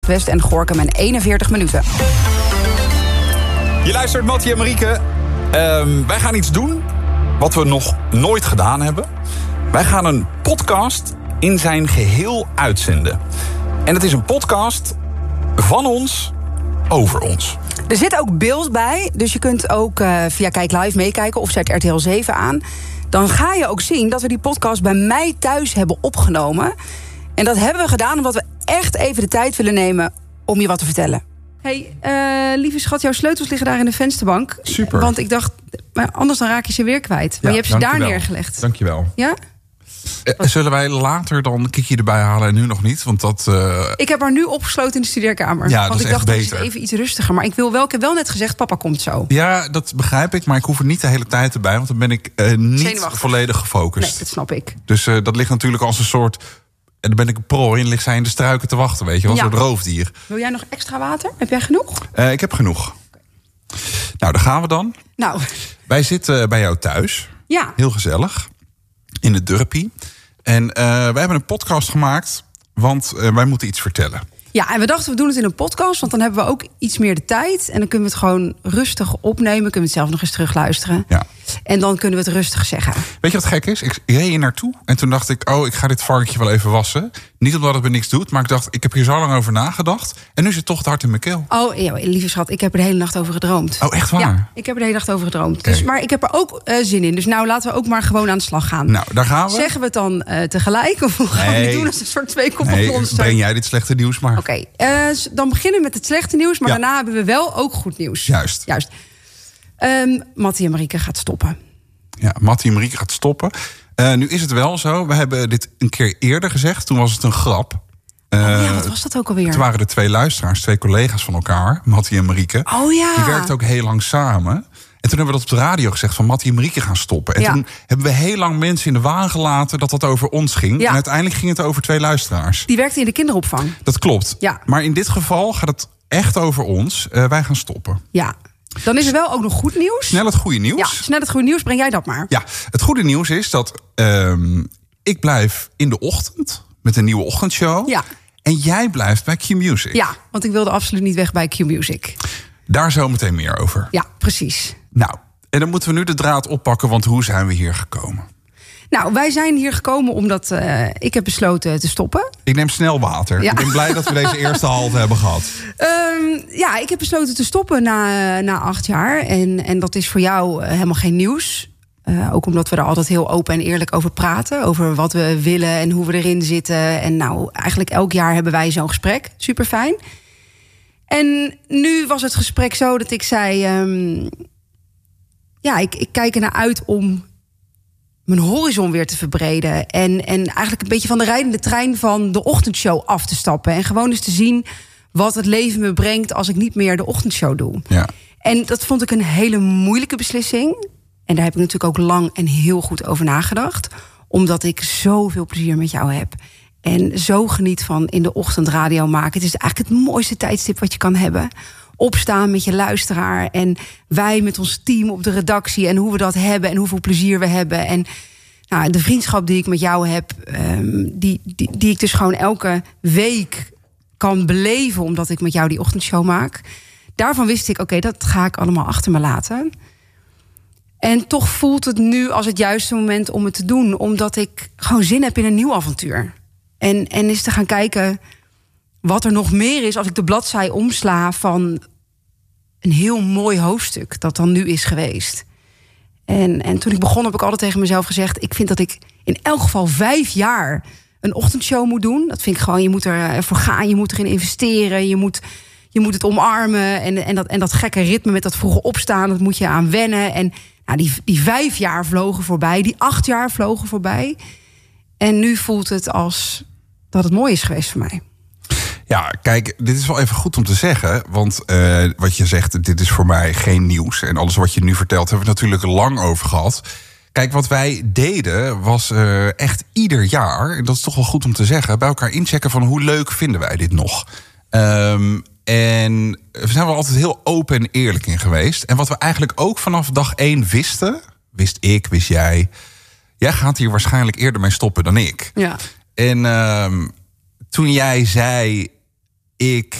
West en Gorinchem en 41 minuten. Je luistert Mattie en Marieke. Wij gaan iets doen wat we nog nooit gedaan hebben. Wij gaan een podcast in zijn geheel uitzenden. En het is een podcast van ons, over ons. Er zit ook beeld bij, dus je kunt ook via Kijk Live meekijken of zet RTL 7 aan. Dan ga je ook zien dat we die podcast bij mij thuis hebben opgenomen. En dat hebben we gedaan omdat we echt even de tijd willen nemen om je wat te vertellen. Hey, lieve schat, jouw sleutels liggen daar in de vensterbank. Super. Want ik dacht, maar anders dan raak je ze weer kwijt. Maar je hebt ze daar neergelegd. Dankjewel. Ja? Zullen wij later dan Kiki erbij halen en nu nog niet? Want dat. Ik heb haar nu opgesloten in de studeerkamer. Ja, want dat ik is dacht, echt het is beter. even iets rustiger. Maar ik heb wel net gezegd, papa komt zo. Ja, dat begrijp ik, maar ik hoef er niet de hele tijd erbij, want dan ben ik niet Zenuwachtig. volledig gefocust. Nee, dat snap ik. Dus dat ligt natuurlijk als een soort. En dan ben ik een prooi en ligt zij in de struiken te wachten, weet je wel, Ja. een soort roofdier. Wil jij nog extra water? Heb jij genoeg? Ik heb genoeg. Nou, daar gaan we dan. Nou, Wij zitten bij jou thuis. ja. Heel gezellig. In de Durpie. En wij hebben een podcast gemaakt, want wij moeten iets vertellen. Ja, en we dachten, we doen het in een podcast, want dan hebben we ook iets meer de tijd. En dan kunnen we het gewoon rustig opnemen. Kunnen we het zelf nog eens terugluisteren. Ja. En dan kunnen we het rustig zeggen. Weet je wat gek is? Ik reed hier naartoe en toen dacht ik, ik ga dit varkentje wel even wassen. Niet omdat het me niks doet, maar ik dacht, ik heb hier zo lang over nagedacht. En nu zit toch het hart in mijn keel. Oh, ja, lieve schat, ik heb er de hele nacht over gedroomd. Oh, echt waar? Ja, ik heb er de hele nacht over gedroomd. Oké. Dus, maar ik heb er ook zin in. Dus nou, laten we ook maar gewoon aan de slag gaan. Nou, daar gaan we. Zeggen we het dan tegelijk? Of gaan we het doen als een soort tweekoppig monster? Breng jij dit slechte nieuws maar. Oké, dan beginnen we met het slechte nieuws. Maar Ja. daarna hebben we wel ook goed nieuws. Juist. Mattie en Marieke gaat stoppen. Ja, Mattie en Marieke gaat stoppen. Nu is het wel zo, we hebben dit een keer eerder gezegd. Toen was het een grap. Ja, wat was dat ook alweer? Het waren er 2 luisteraars, 2 collega's van elkaar. Mattie en Marieke. Oh ja. Die werkten ook heel lang samen. En toen hebben we dat op de radio gezegd van Mattie en Marieke gaan stoppen. En Ja. toen hebben we heel lang mensen in de waan gelaten dat dat over ons ging. Ja. En uiteindelijk ging het over 2 luisteraars. Die werkte in de kinderopvang. Dat klopt. Ja. Maar in dit geval gaat het echt over ons. Wij gaan stoppen. Ja. Dan is er wel ook nog goed nieuws. Snel het goede nieuws. Ja, snel het goede nieuws. Breng jij dat maar. Ja, het goede nieuws is dat ik blijf in de ochtend met een nieuwe ochtendshow. Ja. En jij blijft bij Q-Music. Ja, want ik wilde absoluut niet weg bij Q-Music. Daar zometeen meer over. Ja, precies. Nou, en dan moeten we nu de draad oppakken, want hoe zijn we hier gekomen? Nou, wij zijn hier gekomen omdat ik heb besloten te stoppen. Ik neem snel water. Ja. Ik ben blij dat we deze eerste halte hebben gehad. Ja, ik heb besloten te stoppen na 8 jaar. En dat is voor jou helemaal geen nieuws. Ook omdat we er altijd heel open en eerlijk over praten. Over wat we willen en hoe we erin zitten. En nou, eigenlijk elk jaar hebben wij zo'n gesprek. Super fijn. En nu was het gesprek zo dat ik zei... ik kijk er naar uit om mijn horizon weer te verbreden. En eigenlijk een beetje van de rijdende trein van de ochtendshow af te stappen. En gewoon eens te zien wat het leven me brengt als ik niet meer de ochtendshow doe. Ja. En dat vond ik een hele moeilijke beslissing. En daar heb ik natuurlijk ook lang en heel goed over nagedacht. Omdat ik zoveel plezier met jou heb. En zo geniet van in de ochtend radio maken. Het is eigenlijk het mooiste tijdstip wat je kan hebben. Opstaan met je luisteraar. En wij met ons team op de redactie. En hoe we dat hebben en hoeveel plezier we hebben. En nou, de vriendschap die ik met jou heb. Die ik dus gewoon elke week kan beleven. Omdat ik met jou die ochtendshow maak. Daarvan wist ik, oké, dat ga ik allemaal achter me laten. En toch voelt het nu als het juiste moment om het te doen. Omdat ik gewoon zin heb in een nieuw avontuur. En eens te gaan kijken wat er nog meer is als ik de bladzij omsla van een heel mooi hoofdstuk dat dan nu is geweest. En toen ik begon heb ik altijd tegen mezelf gezegd, ik vind dat ik in elk geval 5 jaar een ochtendshow moet doen. Dat vind ik gewoon, je moet ervoor gaan, je moet erin investeren, je moet het omarmen. En dat gekke ritme met dat vroege opstaan, dat moet je aan wennen. En nou, die 5 jaar vlogen voorbij, die 8 jaar vlogen voorbij. En nu voelt het als dat het mooi is geweest voor mij. Ja, kijk, dit is wel even goed om te zeggen. Want wat je zegt, dit is voor mij geen nieuws. En alles wat je nu vertelt, hebben we het natuurlijk lang over gehad. Kijk, wat wij deden was echt ieder jaar, en dat is toch wel goed om te zeggen, bij elkaar inchecken van hoe leuk vinden wij dit nog. En we zijn wel altijd heel open en eerlijk in geweest. En wat we eigenlijk ook vanaf dag 1 wisten, wist ik, wist jij gaat hier waarschijnlijk eerder mee stoppen dan ik. Ja. En toen jij zei, ik